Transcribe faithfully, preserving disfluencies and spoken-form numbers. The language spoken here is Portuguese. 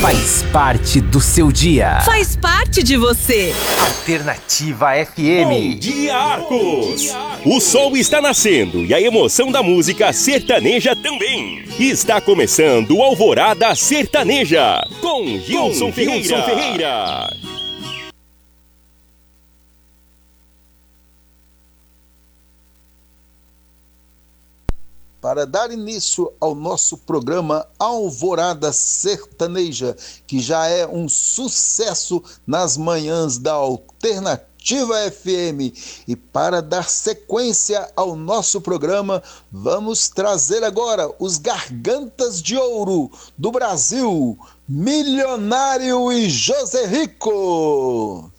faz parte do seu dia. Faz parte de você. Alternativa F M. Bom dia, Arcos! O sol está nascendo e a emoção da música sertaneja também. Está começando o Alvorada Sertaneja com Gilson Ferreira. Ferreira. Para dar início ao nosso programa Alvorada Sertaneja, que já é um sucesso nas manhãs da Alternativa F M. E para dar sequência ao nosso programa, vamos trazer agora os Gargantas de Ouro do Brasil, Milionário e José Rico.